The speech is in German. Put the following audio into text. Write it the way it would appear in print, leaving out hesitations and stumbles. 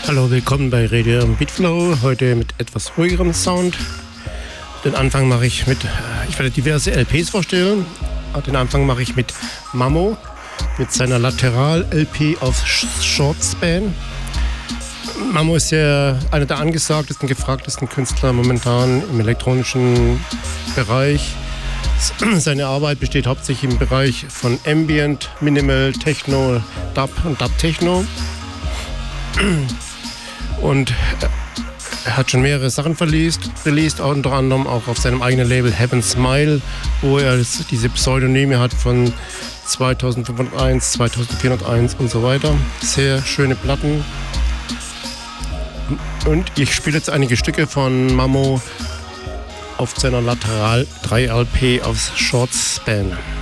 Hallo, willkommen bei Radio Beatflow, heute mit etwas ruhigerem Sound. Den Anfang mache ich mit, ich werde diverse LPs vorstellen. Den Anfang mache ich mit Mamo, mit seiner Lateral-LP auf Shortspan. Mamo ist ja einer der angesagtesten, gefragtesten Künstler momentan im elektronischen Bereich. Seine Arbeit besteht hauptsächlich im Bereich von Ambient, Minimal, Techno, Dub und Dub-Techno. Und er hat schon mehrere Sachen released, unter anderem auch auf seinem eigenen Label Heaven Smile, wo er diese Pseudonyme hat von 200501, 2401 und so weiter. Sehr schöne Platten. Und ich spiele jetzt einige Stücke von Mamo auf seiner Lateral 3 LP auf Shortspan.